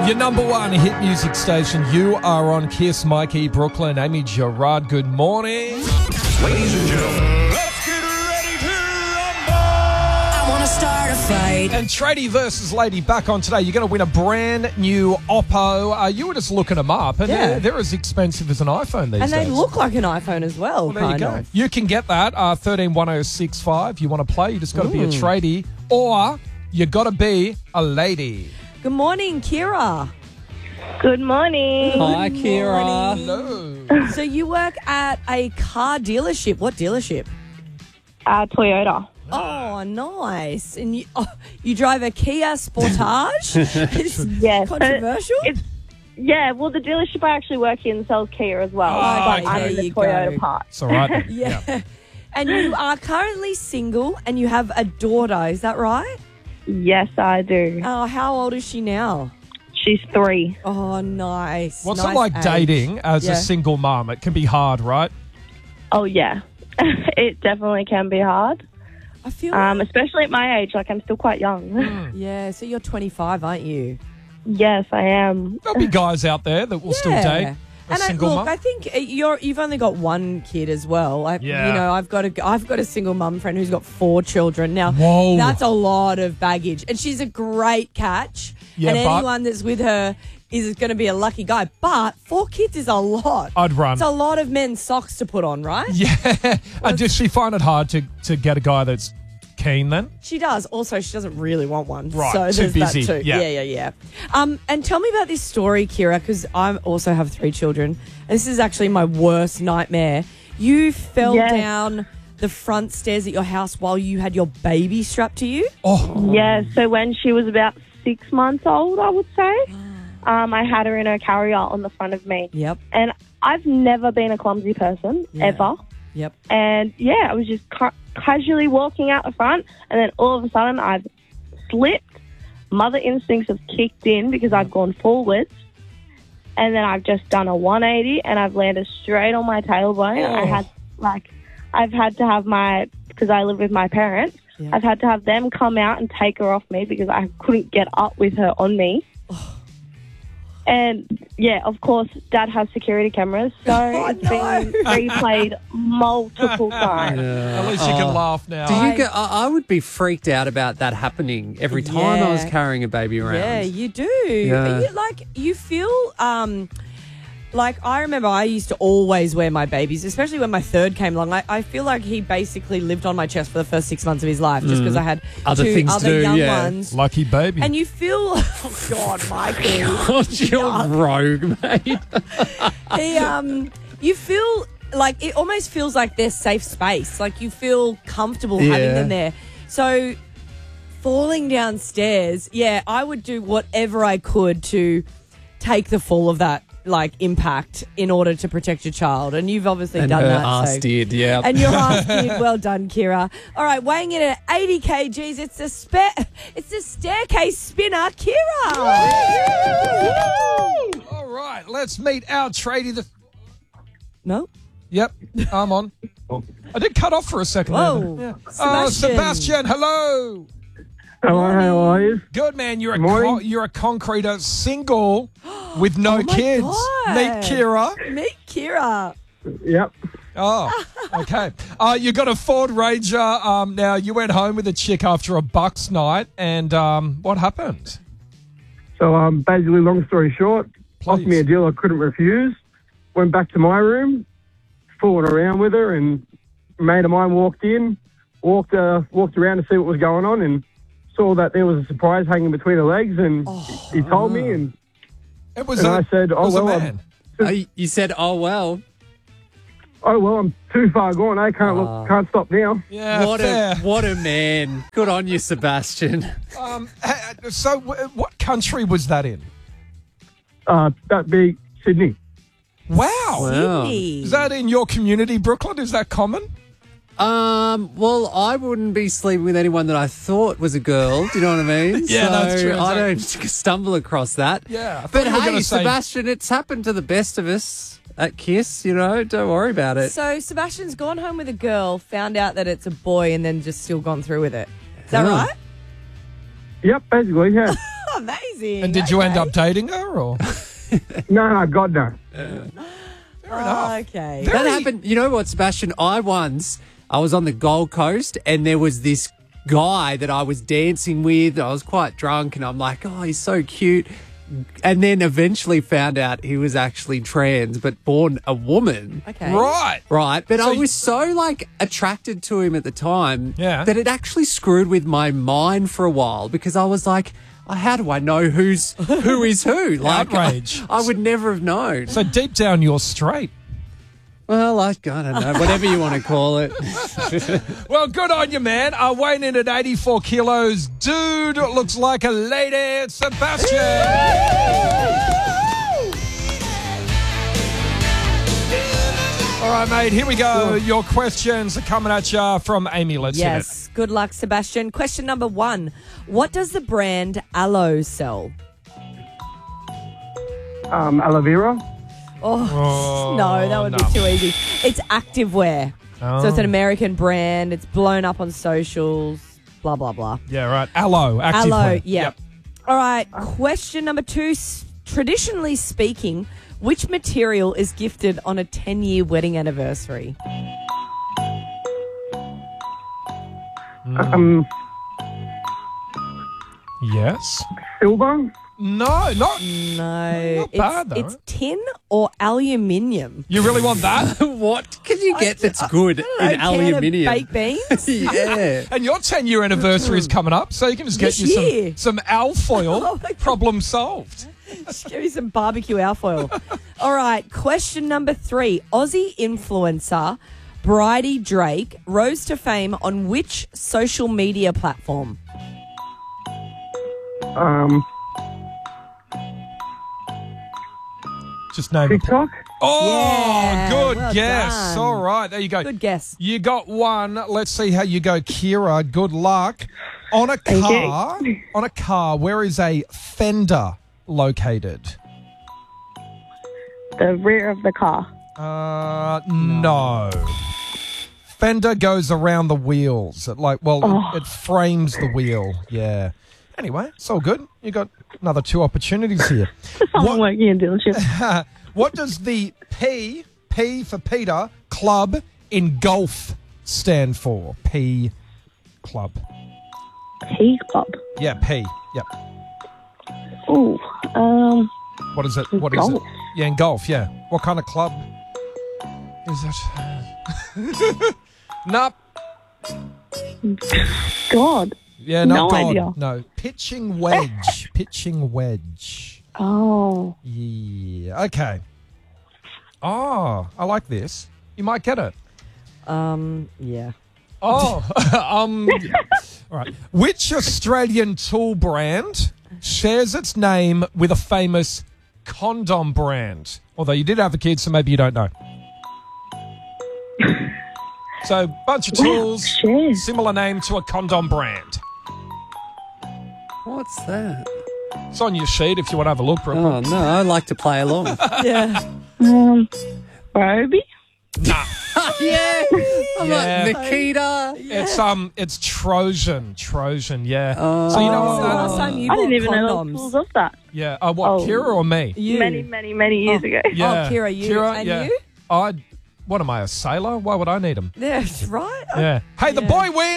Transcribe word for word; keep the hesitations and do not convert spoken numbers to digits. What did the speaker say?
Your number one hit music station. You are on Kiss. Mikey, Brooklyn, Amy Gerard. Good morning. Ladies and gentlemen, Let's get ready to rumble! I want to start a fight. And Tradie versus Lady back on today. You're going to win a brand new Oppo. Uh, you were just looking them up, and Yeah. they're, they're as expensive as an iPhone these And days. they look like an iPhone as well. Well, there you kind go. of. You can get that uh, thirteen one oh six five. You want to play, you just got to be a tradie, or you got to be a lady. Good morning, Kira. Good morning. Hi, Kira. Hello. So you work at a car dealership. What dealership? Uh, Toyota. Oh, nice. And you, oh, you drive a Kia Sportage? It's Yes. controversial? It's, yeah, well, the dealership I actually work in sells Kia as well. Oh, but okay. I'm There in the you Toyota go. part. It's all right. then. yeah. And you are currently single and you have a daughter. Is that right? Yes, I do. Oh, how old is she now? She's three. Oh, nice. What's nice it like age. dating as Yeah. a single mum? It can be hard, right? Oh, yeah. It definitely can be hard, I feel um, like, especially at my age. Like, I'm still quite young. yeah, so you're twenty-five, aren't you? Yes, I am. There'll be guys out there that will still date a And I, single look, mum. I think uh, you're you've only got one kid as well. I, Yeah. You know, I've got a I've got a single mum friend who's got four children now. Whoa. That's a lot of baggage, and she's a great catch. Yeah, and but- anyone that's with her is going to be a lucky guy. But four kids is a lot. I'd run. It's a lot of men's socks to put on, right? Yeah. And does she find it hard to, to get a guy that's keen then? She does. Also, she doesn't really want one. Right, So too there's busy. that too. Yeah. yeah, yeah, yeah. Um, and tell me about this story, Kira, because I also have three children. And this is actually my worst nightmare. You fell Yes. down the front stairs at your house while you had your baby strapped to you? Oh, Yeah, so when she was about six months old, I would say, um, I had her in her carrier on the front of me. Yep, And I've never been a clumsy person, Yeah. ever. yep. And yeah, I was just ca- casually walking out the front, and then all of a sudden I've slipped. Mother instincts have kicked in because I've gone forwards, and then I've just done a one eighty, and I've landed straight on my tailbone. Oh. I had like, I've had to have my, because I live with my parents, Yeah. I've had to have them come out and take her off me because I couldn't get up with her on me. And yeah, of course, Dad has security cameras, so Oh, it's no. been replayed multiple times. at least you can laugh now. Do I- you get, I, I would be freaked out about that happening every time I was Yeah. carrying a baby around. Yeah, you do. Yeah. You, like, you feel... Um, Like, I remember I used to always wear my babies, especially when my third came along. I, I feel like he basically lived on my chest for the first six months of his life just because I had Other two things to other do, young yeah. ones. Lucky baby. And you feel, oh God, Mikey, God, you're rogue, mate. he, um, you feel like it almost feels like their safe space. Like you feel comfortable having Yeah. them there. So falling downstairs, yeah, I would do whatever I could to take the fall of that like impact in order to protect your child. And you've obviously And done her that. ass so. did, yeah. And your ass did. Well done, Kira. All right, weighing in at eighty kilograms, it's the spe- it's the staircase spinner, Kira. All right, let's meet our tradie. The- No. yep, I'm on. I did cut off for a second. Whoa. there. Sebastian. Oh, Sebastian, hello. Hello, how are you? Good, man. You're a Morning. con- you're a concreter, single, with no Oh, my kids. God. Meet Kira. Meet Kira. Yep. Oh, okay. Uh, you got a Ford Ranger. Um, now, you went home with a chick after a Bucks night, and um, what happened? So, um, basically, long story short, offered me a deal I couldn't refuse. Went back to my room, fooling around with her, and a mate of mine walked in, walked uh, walked around to see what was going on, and saw that there was a surprise hanging between her legs, and he told me, and, It was and a, I said, it oh, was a well, I'm, man. Oh, you said, oh, well. oh, well, I'm too far gone. I can't Oh. look, can't stop now. Yeah, what fair. a what a man. Good on you, Sebastian. Um, ha- so, w- what country was that in? Uh, that be Sydney. Wow. Wow. Sydney. Is that in your community, Brooklyn? Is that common? Um, well, I wouldn't be sleeping with anyone that I thought was a girl. Do you know what I mean? Yeah, so that's true. I don't stumble across that. Yeah, I thought But you were hey, gonna say- Sebastian, it's happened to the best of us at Kiss. You know, don't worry about it. So Sebastian's gone home with a girl, found out that it's a boy, and then just still gone through with it. Is that Yeah. right? Yep, basically, yeah. Amazing. And did you end Okay. up dating her or? No, no, God, no. Oh, okay. That happened. You know what, Sebastian? I once, I was on the Gold Coast and there was this guy that I was dancing with. I was quite drunk and I'm like, oh, he's so cute. And then eventually found out he was actually trans, but born a woman. Okay. Right. Right. But So I you- was so like attracted to him at the time Yeah. that it actually screwed with my mind for a while because I was like, oh, how do I know who's who is who? Like, Outrage. I, I would never have known. So deep down, you're straight. Well, I, I don't know, whatever you want to call it. Well, good on you, man. Uh, weighing in at eighty-four kilos. Dude looks like a lady. Sebastian. All right, mate, here we go. Your questions are coming at you from Amy. Let's hit it. Yes. Good luck, Sebastian. Question number one. What does the brand Aloe sell? Um, aloe vera. Oh, no, that would no. be too easy. It's activewear. So it's an American brand. It's blown up on socials. Blah, blah, blah. Yeah, right. Aloe. Active Aloe, wear. yeah. Yep. All right. Question number two. S- Traditionally speaking, which material is gifted on a ten-year wedding anniversary? Um, Yes. silver. No, not. No. Not it's, bad, though. it's tin or aluminium. You really want that? What can you get that's good A in can of aluminium? baked beans? Yeah. And your ten-year anniversary is coming up, so you can just get This you year. some, some alfoil. Oh, my God. Problem solved. Just give me some barbecue alfoil. All right, question number three. Aussie influencer Bridie Drake rose to fame on which social media platform? Um, Just name it. TikTok. Oh, Yeah, good well guess. done. All right, there you go. Good guess. You got one. Let's see how you go, Kira. Good luck. On a Thank car, on a car, where is a fender located? The rear of the car. Uh, no. Fender goes around the wheels. It like, well, Oh. it frames the wheel. Yeah. Anyway, it's all good. You got another two opportunities here. I'm What, working in a dealership. what does the P, P for Peter, club in golf stand for? P club. P Club. Yeah, P. Yep. Ooh. Um. What is it? What is it? Golf. Yeah, in golf, yeah. What kind of club is it? Nope. God. Yeah, not No God. idea. No. Pitching wedge. Pitching wedge. Oh. Yeah. Okay. Oh, I like this. You might get it. Um, yeah. Oh, um, all right. Which Australian tool brand shares its name with a famous condom brand? Although you did have a kid, so maybe you don't know. So, bunch of tools, shit. similar name to a condom brand. What's that? It's on your sheet if you want to have a look, Brooke. Oh, no, I like to play along. Yeah. Um. Roby. Nah, yeah. I'm Yeah. like, Nikita. it's um, it's Trojan, Trojan. Yeah. Oh. So you know Oh, what? that- last time you I bought didn't even know there condoms. was tools of that. yeah. Uh, what? Oh. Kira or me? You. Many, many, many years ago. Yeah. Oh, Kira, you. Kira, and yeah. you? I. What am I, a sailor? Why would I need them? Yeah, right. Yeah. Hey, the Yeah. boy wins.